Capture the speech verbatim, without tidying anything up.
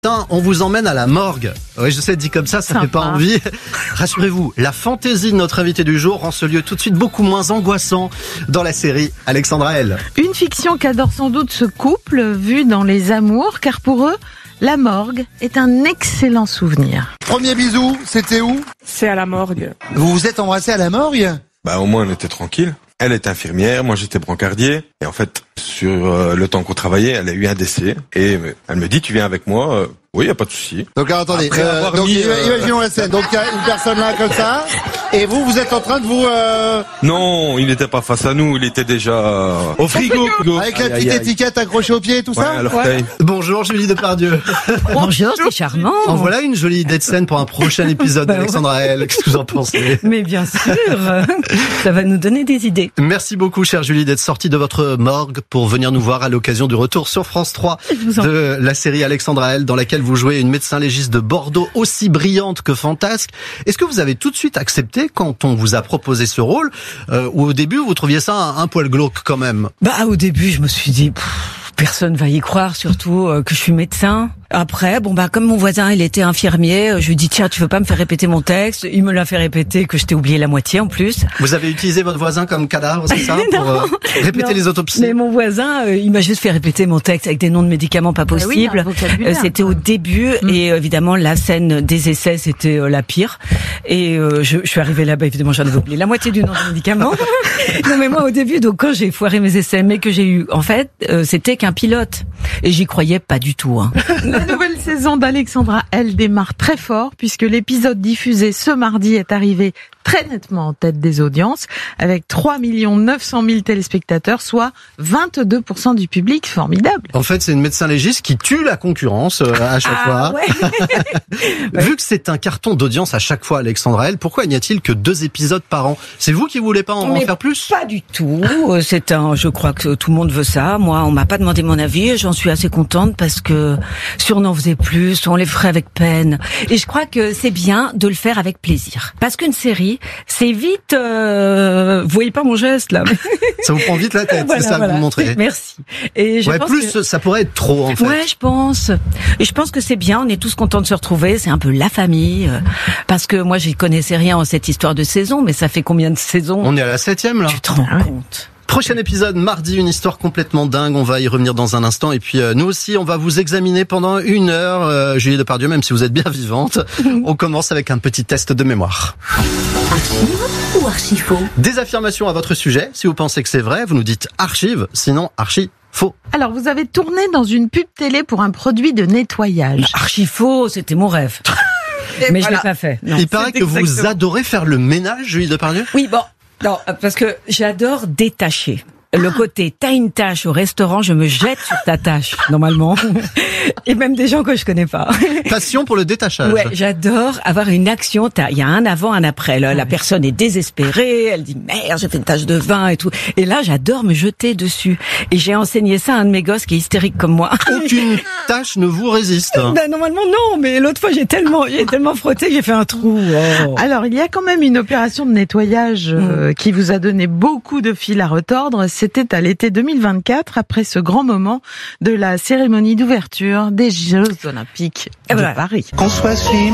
On vous emmène à la morgue. Oui, je sais, dit comme ça, ça Sympa. fait pas envie. Rassurez-vous, la fantaisie de notre invité du jour rend ce lieu tout de suite beaucoup moins angoissant dans la série Alexandra L. Une fiction qu'adore sans doute ce couple vu dans Les Amours, car pour eux, la morgue est un excellent souvenir. Premier bisou, c'était où? C'est à la morgue. Vous vous êtes embrassés à la morgue? Bah au moins on était tranquille. Elle est infirmière, moi j'étais brancardier. Et en fait, sur euh, le temps qu'on travaillait, elle a eu un décès. Et euh, elle me dit, tu viens avec moi? euh, Oui, y a pas de souci. Donc alors, attendez, Après euh, avoir donc mis, euh, imaginons la scène. Donc il y a une personne là comme ça, et vous, vous êtes en train de vous euh, Non, il n'était pas face à nous, il était déjà euh, au frigo. frigo. avec la Aïe, petite aïe, aïe. étiquette accrochée au pied et tout Ouais, ça. à l'orteil. Bonjour Julie Depardieu. Bonjour, c'est charmant. En voilà une jolie idée de scène pour un prochain épisode Bah, d'Alexandra L. Qu'est-ce que vous en pensez? Mais bien sûr, ça va nous donner des idées. Merci beaucoup, chère Julie, d'être sortie de votre morgue pour venir nous voir à l'occasion du retour sur France trois Je vous en de la série Alexandra L, dans laquelle vous jouez une médecin légiste de Bordeaux aussi brillante que fantasque. Est-ce que vous avez tout de suite accepté quand on vous a proposé ce rôle, euh, ou au début vous trouviez ça un, un poil glauque quand même? Bah au début je me suis dit pff, personne va y croire, surtout euh, que je suis médecin. Après bon bah comme mon voisin il était infirmier, je lui dis tiens tu veux pas me faire répéter mon texte? Il me l'a fait répéter que je t'ai oublié la moitié en plus. Vous avez utilisé votre voisin comme cadavre, c'est ça, pour euh, répéter Non. les autopsies? Mais mon voisin euh, il m'a juste fait répéter mon texte avec des noms de médicaments pas Bah oui, possibles. un vocabulaire. Euh, c'était au début Mm. et euh, évidemment la scène des essais c'était euh, la pire. Et euh, je, je suis arrivée là-bas, évidemment j'en avais oublié la moitié du nom de médicaments. Non mais moi au début, donc quand j'ai foiré mes essais, mais que j'ai eu, en fait euh, c'était qu'un pilote et j'y croyais pas du tout. Hein. La nouvelle saison d'Alexandra L démarre très fort puisque l'épisode diffusé ce mardi est arrivé très nettement en tête des audiences avec trois millions neuf cent mille téléspectateurs, soit vingt-deux pour cent du public. Formidable. En fait, c'est une médecin légiste qui tue la concurrence euh, à chaque Ah, fois. ouais. Vu que c'est un carton d'audience à chaque fois, Alexandra L, pourquoi n'y a-t-il que deux épisodes par an? C'est vous qui voulez pas en, en Mais faire plus? Pas du tout. Euh, C'est un, je crois que tout le monde veut ça. Moi, on m'a pas demandé mon avis et j'en suis assez contente parce que si on en faisait plus, on les ferait avec peine. Et je crois que c'est bien de le faire avec plaisir. Parce qu'une série, c'est vite, euh, vous voyez pas mon geste, là. Ça vous prend vite la tête, Voilà, c'est ça voilà. que vous montrez. Merci. Et je Ouais, pense plus que... ça pourrait être trop en fait. Ouais, je pense. Et je pense que c'est bien, on est tous contents de se retrouver, c'est un peu la famille. euh, Parce que moi, j'y connaissais rien en cette histoire de saison, mais ça fait combien de saisons? On est à la septième là. Tu te rends Ah ouais. compte? Prochain épisode, mardi, une histoire complètement dingue. On va y revenir dans un instant. Et puis euh, nous aussi, on va vous examiner pendant une heure. Euh, Julie Depardieu, même si vous êtes bien vivante. On commence avec un petit test de mémoire. Ou archi-faux? Des affirmations à votre sujet. Si vous pensez que c'est vrai, vous nous dites archive. Sinon, archi faux. Alors, vous avez tourné dans une pub télé pour un produit de nettoyage. Archi faux, c'était mon rêve. Mais voilà. je l'ai pas fait. Non. Il paraît c'est que vous exactement. adorez faire le ménage, Julie Depardieu. Oui, bon, non, parce que j'adore détacher. Le côté, t'as une tâche au restaurant, je me jette sur ta tâche, normalement. Et même des gens que je connais pas. Passion pour le détachage. Ouais, j'adore avoir une action. t'as- Il y a un avant, un après. Là, la personne est désespérée, elle dit merde, j'ai fait une tache de vin et tout. Et là, j'adore me jeter dessus. Et j'ai enseigné ça à un de mes gosses qui est hystérique comme moi. Aucune tâche ne vous résiste. Ben, normalement non, mais l'autre fois j'ai tellement, j'ai tellement frotté que j'ai fait un trou. Oh. Alors, il y a quand même une opération de nettoyage euh, qui vous a donné beaucoup de fil à retordre. C'était à l'été deux mille vingt-quatre, après ce grand moment de la cérémonie d'ouverture des Jeux Olympiques Et de voilà. Paris. Qu'on soit suivi.